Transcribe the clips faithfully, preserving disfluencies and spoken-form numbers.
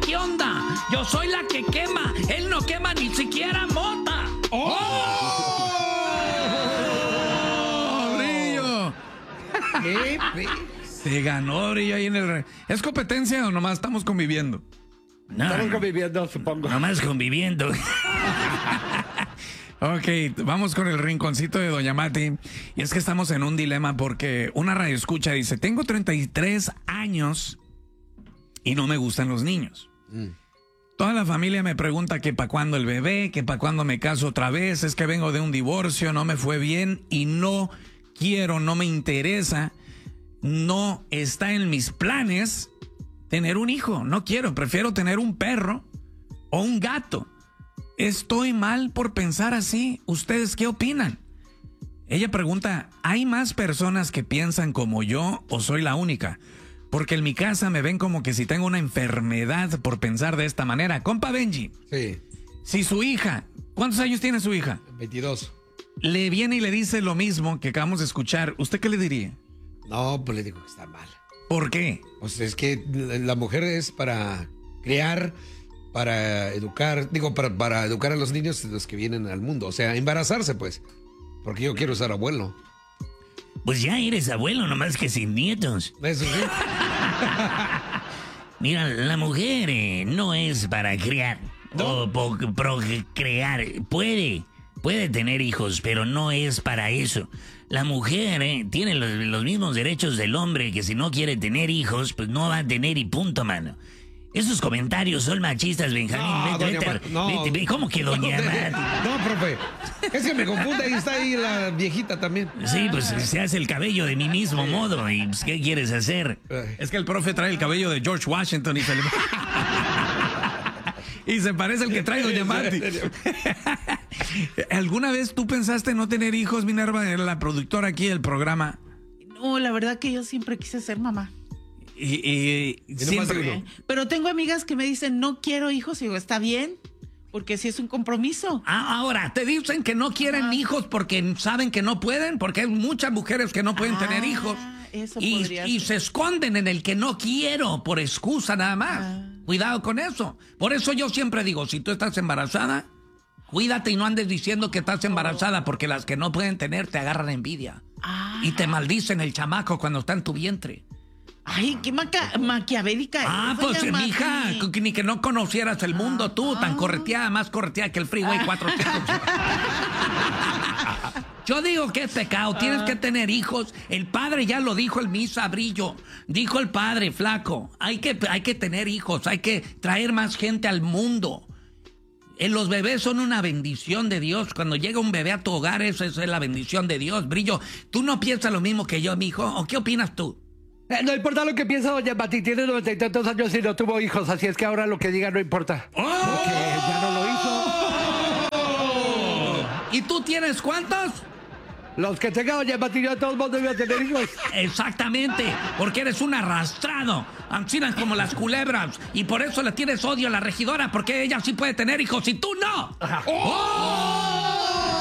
qué onda. Yo soy la que quema. Él no quema ni siquiera mota. ¡Oh! ¡Oh! ¡Brillo! Se ganó, Brillo, ahí en el... ¿Es competencia o nomás estamos conviviendo? No, estamos conviviendo, supongo. Nomás conviviendo. Ok, vamos con el rinconcito de Doña Mati. Y es que estamos en un dilema porque una radioescucha dice, tengo treinta y tres años y no me gustan los niños. Mm. Toda la familia me pregunta que para cuándo el bebé, que para cuándo me caso otra vez, es que vengo de un divorcio, no me fue bien y no quiero, no me interesa, no está en mis planes tener un hijo, no quiero, prefiero tener un perro o un gato. ¿Estoy mal por pensar así? ¿Ustedes qué opinan? Ella pregunta, ¿hay más personas que piensan como yo o soy la única? Porque en mi casa me ven como que si tengo una enfermedad por pensar de esta manera. Compa Benji. Sí. Si su hija, ¿cuántos años tiene su hija? veintidós. Le viene y le dice lo mismo que acabamos de escuchar, ¿usted qué le diría? No, pues le digo que está mal. ¿Por qué? Pues es que la mujer es para criar, para educar, digo, para, para educar a los niños, los que vienen al mundo. O sea, embarazarse, pues. Porque yo quiero ser abuelo. Pues ya eres abuelo, nomás que sin nietos. Eso sí. Mira, la mujer eh, no es para criar ¿No? o procrear. Puede, puede tener hijos, pero no es para eso. La mujer eh, tiene los, los mismos derechos del hombre, que si no quiere tener hijos, pues no va a tener y punto, mano. Esos comentarios son machistas, Benjamín. No, vete, vete, Mat, no. vete, vete. ¿Cómo que doña no, Mati? No, profe. Es que me confunde, ahí está ahí la viejita también. Sí, pues se hace el cabello de mi mismo modo. ¿Y pues, qué quieres hacer? Es que el profe trae el cabello de George Washington y se le... y se parece al que trae doña Mati. ¿Alguna vez tú pensaste no tener hijos, Minerva, la productora aquí del programa? No, la verdad que yo siempre quise ser mamá. Y, y, y siempre... Pero tengo amigas que me dicen, no quiero hijos, y digo, está bien, porque si es un compromiso. Ah, ahora, te dicen que no quieren ah. hijos porque saben que no pueden, porque hay muchas mujeres que no pueden ah, tener hijos. Eso y, podría y ser. se esconden en el que no quiero, por excusa nada más. Ah. Cuidado con eso. Por eso yo siempre digo, si tú estás embarazada, cuídate y no andes diciendo que estás embarazada, porque las que no pueden tener te agarran envidia. Ah. Y te maldicen el chamaco cuando está en tu vientre. Ay, qué maca maquiavélica. Ah, pues, mija, ni que no conocieras el mundo ah, tú, tan ah. correteada, más correteada que el Freeway cuatro cinco. Yo digo que es pecado, tienes que tener hijos. El padre ya lo dijo el Misa Brillo. Dijo el padre, flaco, hay que, hay que tener hijos, hay que traer más gente al mundo. Los bebés son una bendición de Dios. Cuando llega un bebé a tu hogar, eso, eso es la bendición de Dios. Brillo, ¿tú no piensas lo mismo que yo, mijo? ¿O qué opinas tú? Eh, no importa lo que piensa doña Mati, tiene noventa y tantos años y no tuvo hijos, así es que ahora lo que diga no importa. ¡Oh! Porque ya no lo hizo. ¡Oh! ¿Y tú tienes cuántos? Los que tenga doña Mati, yo de todos modos debía tener hijos. Exactamente, porque eres un arrastrado, ancinas como las culebras, y por eso le tienes odio a la regidora, porque ella sí puede tener hijos y tú no. ¡Oh!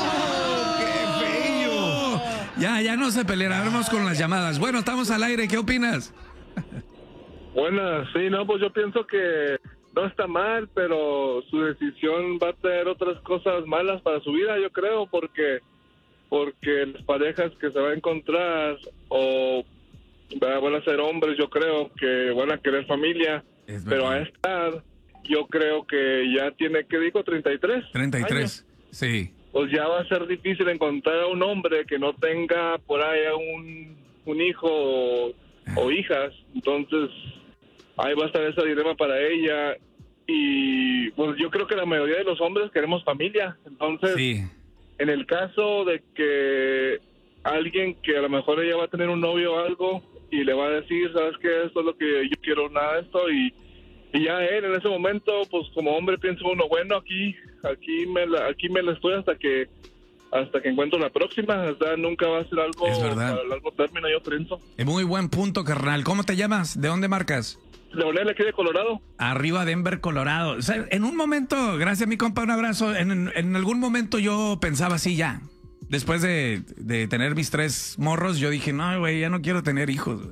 Ya, ya no se pelearemos con las llamadas. Bueno, estamos al aire, ¿qué opinas? Buenas, sí, no, pues yo pienso que no está mal, pero su decisión va a tener otras cosas malas para su vida, yo creo, porque porque las parejas que se va a encontrar o van a ser hombres, yo creo, que van a querer familia, pero a esta edad, yo creo que ya tiene, ¿qué dijo? ¿treinta y tres? treinta y tres, años. Sí. Pues ya va a ser difícil encontrar a un hombre que no tenga por ahí un, un hijo o, o hijas. Entonces, ahí va a estar ese dilema para ella. Y pues yo creo que la mayoría de los hombres queremos familia. Entonces, sí. En el caso de que alguien que a lo mejor ella va a tener un novio o algo y le va a decir, ¿sabes qué? Esto es lo que yo quiero, nada de esto. Y, y ya él en ese momento, pues como hombre piensa uno, bueno, aquí... Aquí me la, aquí me la estoy hasta que hasta que encuentro la próxima. O sea, nunca va a ser algo para largo término, yo pienso. Es muy buen punto, carnal. ¿Cómo te llamas? ¿De dónde marcas? Leonel, aquí de Colorado. Arriba Denver, Colorado. O sea, en un momento, gracias mi compa, un abrazo. En, en algún momento yo pensaba así ya. Después de, de tener mis tres morros, yo dije, no, güey, ya no quiero tener hijos, güey.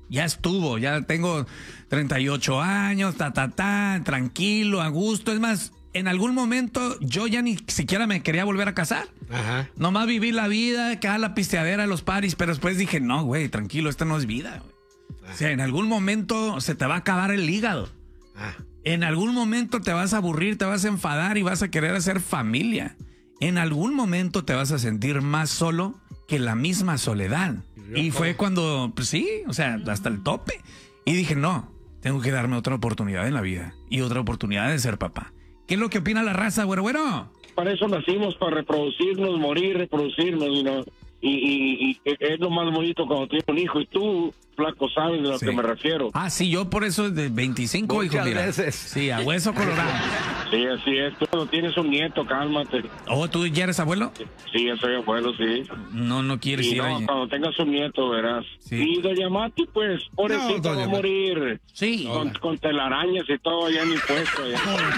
Ya estuvo, ya tengo treinta y ocho años, ta, ta, ta, tranquilo, a gusto. Es más, en algún momento yo ya ni siquiera me quería volver a casar. Ajá. Nomás viví la vida, cada la pisteadera, los paris, pero después dije, no, güey, tranquilo, esta no es vida, güey. O sea, en algún momento se te va a acabar el hígado. Ah. En algún momento te vas a aburrir, te vas a enfadar y vas a querer hacer familia. En algún momento te vas a sentir más solo que la misma soledad. Y fue cuando, pues sí, o sea, hasta el tope. Y dije, no, tengo que darme otra oportunidad en la vida y otra oportunidad de ser papá. ¿Qué es lo que opina la raza, güero, güero? Para eso nacimos, para reproducirnos, morir, reproducirnos, you know? y, y, y es lo más bonito cuando tienes un hijo. Y tú, flaco, sabes de lo Sí. que me refiero. Ah, sí, yo por eso de veinticinco hijos, Muchas mira. veces. Sí, a hueso colorado. Sí, así es. Tú cuando tienes un nieto, cálmate. ¿Oh, tú ya eres abuelo? Sí, yo soy abuelo, sí. No, no quieres Y ir no, ahí. cuando tengas un nieto, verás. Sí. Y doña Mati, pues, pobrecita, No, doña va a Mati. morir. Sí. Con, con telarañas y todo allá en mi puesto. allá.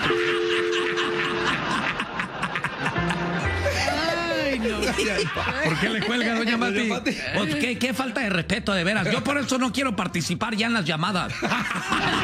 Ay, no. ¿Por qué le cuelga, doña Mati? Doña Mati. Pues, ¿Qué, qué falta de respeto, de veras. Yo por eso no quiero participar ya en las llamadas.